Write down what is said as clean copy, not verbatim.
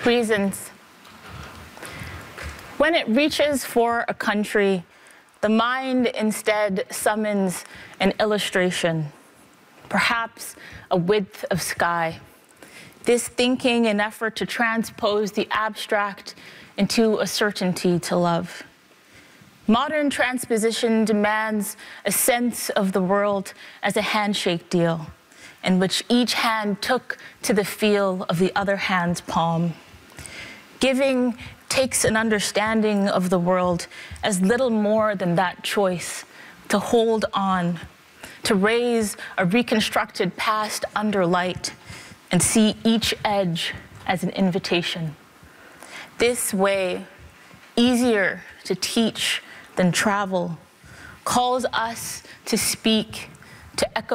Reasons. When it reaches for a country, the mind instead summons an illustration, perhaps a width of sky. This thinking an effort to transpose the abstract into a certainty to love. Modern transposition demands a sense of the world as a handshake deal, in which each hand took to the feel of the other hand's palm. Giving takes an understanding of the world as little more than that choice to hold on, to raise a reconstructed past under light and see each edge as an invitation. This way, easier to teach than travel, calls us to speak, to echo